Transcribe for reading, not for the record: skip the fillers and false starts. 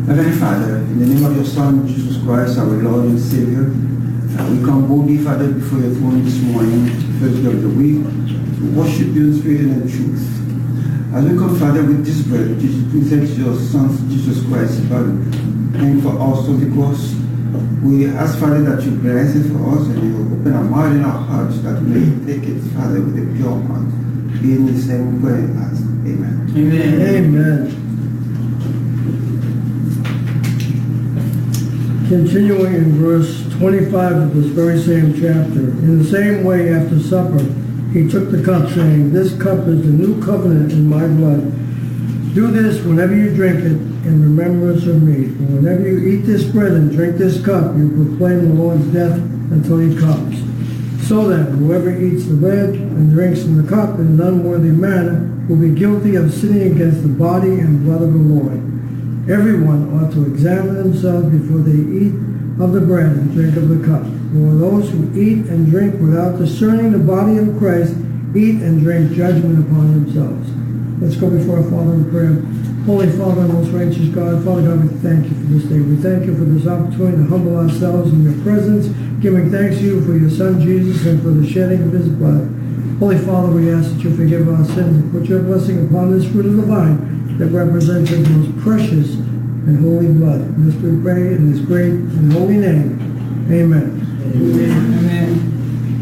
Heavenly Father, in the name of your Son, Jesus Christ, our Lord and Savior, we come boldly, Father, before your throne this morning, first day of the week, to worship you in spirit and in truth. As we come, Father, with this bread, which is present to your Son, Jesus Christ, Father, and for us on the cross, we ask, Father, that you bless it for us and you open our mind and our hearts that we may take it, Father, with a pure heart. In the same way and ask. Amen. Amen. Amen. Continuing in verse 25 of this very same chapter. In the same way, after supper, he took the cup, saying, "This cup is the new covenant in my blood. Do this whenever you drink it in remembrance of me. For whenever you eat this bread and drink this cup, you proclaim the Lord's death until he comes. So then, whoever eats the bread and drinks from the cup in an unworthy manner will be guilty of sinning against the body and blood of the Lord. Everyone ought to examine themselves before they eat of the bread and drink of the cup. For those who eat and drink without discerning the body of Christ eat and drink judgment upon themselves." Let's go before our Father in prayer. Holy Father, most righteous God, Father God, we thank you for this day. We thank you for this opportunity to humble ourselves in your presence, giving thanks to you for your Son Jesus and for the shedding of his blood. Holy Father, we ask that you forgive our sins and put your blessing upon this fruit of the vine that represents his most precious and holy blood. And this we pray in his great and holy name. Amen. Amen. Amen.